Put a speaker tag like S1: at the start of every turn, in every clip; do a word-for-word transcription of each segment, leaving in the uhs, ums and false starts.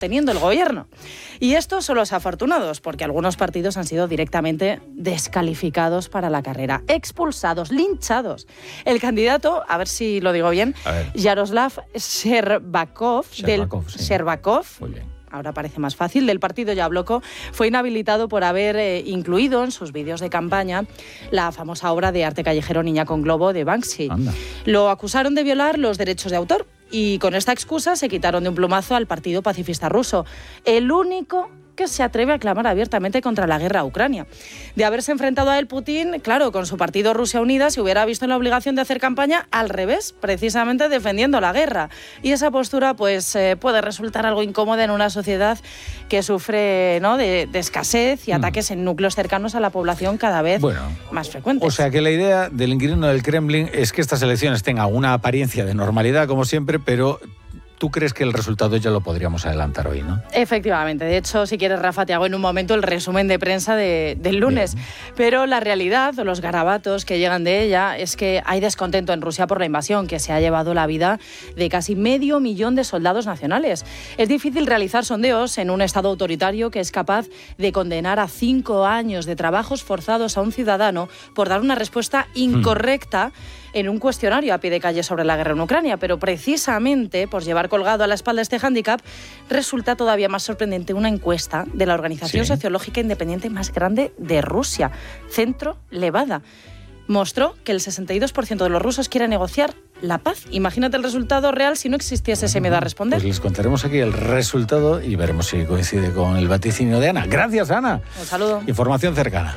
S1: teniendo el gobierno. Y estos son los afortunados, porque algunos partidos han sido directamente descalificados para la carrera, expulsados, linchados. El candidato, a ver si lo digo bien, Yaroslav Sherbakov,
S2: Sherbakov,
S1: del
S2: sí.
S1: Sherbakov,
S2: Muy bien.
S1: ahora parece más fácil, del partido Yabloko, fue inhabilitado por haber eh, incluido en sus vídeos de campaña la famosa obra de arte callejero Niña con globo de Banksy.
S2: Anda.
S1: Lo acusaron de violar los derechos de autor y con esta excusa se quitaron de un plumazo al Partido Pacifista Ruso, el único que se atreve a clamar abiertamente contra la guerra a Ucrania. De haberse enfrentado a él, Putin, claro, con su partido Rusia Unida, se hubiera visto en la obligación de hacer campaña al revés, precisamente defendiendo la guerra. Y esa postura pues eh, puede resultar algo incómoda en una sociedad que sufre, ¿no?, de, de escasez y ataques mm. en núcleos cercanos a la población cada vez
S2: bueno,
S1: más frecuentes.
S2: O sea que la idea del inquilino del Kremlin es que estas elecciones tengan una apariencia de normalidad, como siempre, pero tú crees que el resultado ya lo podríamos adelantar hoy, ¿no?
S1: Efectivamente. De hecho, si quieres, Rafa, te hago en un momento el resumen de prensa de, del lunes.
S2: Bien.
S1: Pero la realidad, o los garabatos que llegan de ella, es que hay descontento en Rusia por la invasión, que se ha llevado la vida de casi medio millón de soldados nacionales. Es difícil realizar sondeos en un Estado autoritario que es capaz de condenar a cinco años de trabajos forzados a un ciudadano por dar una respuesta incorrecta mm. en un cuestionario a pie de calle sobre la guerra en Ucrania, pero precisamente por llevar colgado a la espalda este hándicap, resulta todavía más sorprendente una encuesta de la organización sí. sociológica independiente más grande de Rusia, Centro Levada. Mostró que el sesenta y dos por ciento de los rusos quiere negociar la paz. Imagínate el resultado real si no existiese ese miedo a responder.
S2: Pues les contaremos aquí el resultado y veremos si coincide con el vaticinio de Ana. Gracias, Ana.
S1: Un saludo.
S2: Información cercana.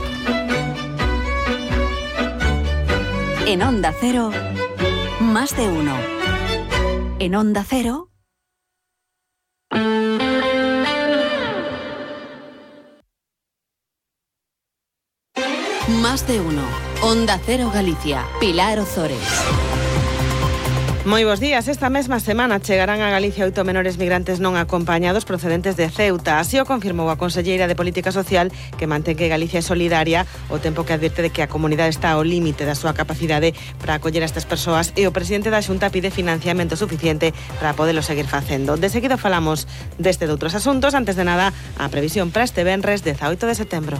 S3: En Onda Cero, más de uno. En Onda Cero, más de uno. Onda Cero Galicia. Pilar Ozores.
S4: Moi bos días. Esta mesma semana chegarán a Galicia oito menores migrantes non acompañados procedentes de Ceuta. Así o confirmou a conselleira de Política Social, que mantén que Galicia é solidaria, o tempo que advirte de que a comunidade está ao límite da súa capacidade para acoller a estas persoas, e o presidente da Xunta pide financiamento suficiente para podelo seguir facendo. De seguido falamos deste de outros asuntos. Antes de nada, a previsión para este venres dezaoito de setembro.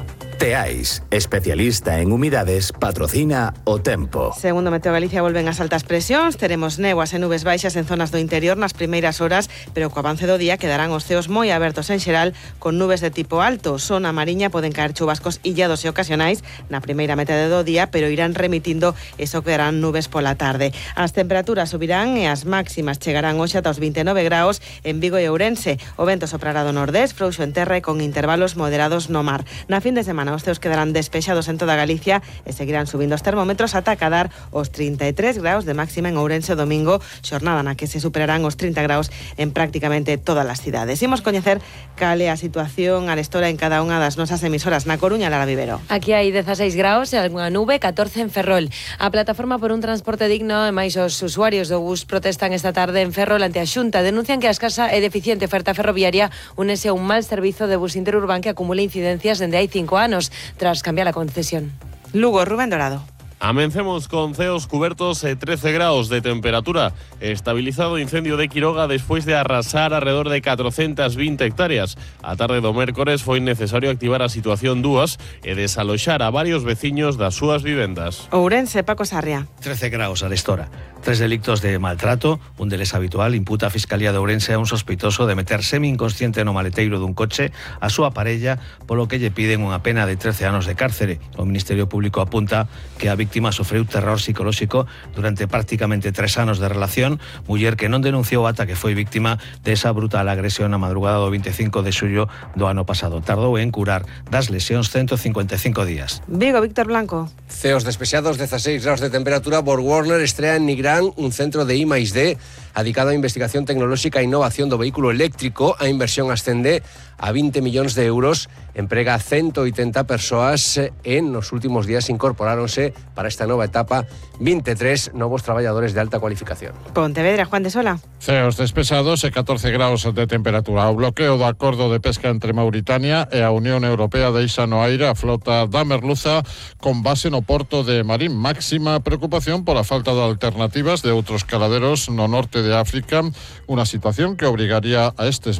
S5: Teais, especialista en humidades, patrocina o tempo.
S4: Segundo Meteo Galicia, volven as altas presións. Teremos néboas e nubes baixas en zonas do interior nas primeiras horas, pero co avance do día quedarán os ceos moi abertos en xeral, con nubes de tipo alto. Zona mariña poden caer chubascos illados e ocasionais na primeira metade do día, pero irán remitindo e só quedarán nubes pola tarde. As temperaturas subirán e as máximas chegarán hoxe ata os vinte e nove graus en Vigo e Ourense. O vento soprará do nordés, frouxo en terra e con intervalos moderados no mar. Na fin de semana os ceos quedarán despexados en toda Galicia e seguirán subindo os termómetros ata acadar os trinta e tres graus de máxima en Ourense o domingo, xornada na que se superarán os trinta graus en prácticamente todas as cidades. Imos coñecer cal é a situación arestora en cada unha das nosas emisoras. Na Coruña, Lara Vivero.
S6: Aquí hai dezaseis graus e algunha nube, catorce en Ferrol. A plataforma por un transporte digno e máis os usuarios do bus protestan esta tarde en Ferrol ante a Xunta. Denuncian que a escasa e deficiente oferta ferroviaria únese a un mal servizo de bus interurbán que acumula incidencias dende hai cinco anos tras cambiar a concesión.
S4: Lugo, Rubén Dorado.
S7: Amencemos con ceos cubertos e trece graus de temperatura. Estabilizado incendio de Quiroga despois de arrasar alrededor de catrocentas vinte hectáreas. A tarde do mércores foi necesario activar a situación dúas e desaloxar a varios veciños das súas vivendas.
S4: Ourense, Paco Sarria.
S8: trece graus arestora. Tres delictos de maltrato, un deles habitual, imputa a Fiscalía de Ourense a un sospeitoso de meter semi-inconsciente no maleteiro dun coche a súa parella, polo que lle piden unha pena de trece anos de cárcere. O Ministerio Público apunta que a víctima sofreu terror psicolóxico durante prácticamente tres anos de relación, muller que non denunciou ata que foi víctima desa brutal agresión na madrugada do vinte e cinco de xullo do ano pasado. Tardou en curar das lesións ciento cincuenta e cinco días.
S4: Vigo, Víctor Blanco.
S9: Ceos despexados, dezaseis graus de temperatura. BorgWarner estrea en Nigrán un centro de I máis D adicado a investigación tecnolóxica e innovación do vehículo eléctrico. A inversión ascende a vinte millóns de euros, emprega ciento oitenta persoas e nos últimos días incorporáronse para esta nova etapa vinte e tres novos traballadores de alta cualificación.
S4: Pontevedra, Juan de Sola.
S10: Ceos despesados e catorce graus de temperatura. O bloqueo do acordo de pesca entre Mauritania e a Unión Europea deixa no aire a flota da merluza con base no porto de Marín. Máxima preocupación pola falta de alternativas de outros caladeros no norte norte de África, una situación que obligaría a estos